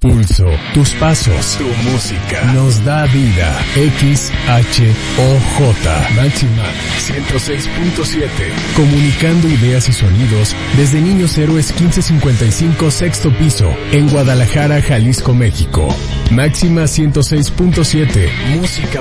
pulso, tus pasos, tu música, nos da vida. XHOJ, Máxima 106.7, comunicando ideas y sonidos desde Niños Héroes 1555, sexto piso, en Guadalajara, Jalisco, México. Máxima 106.7, música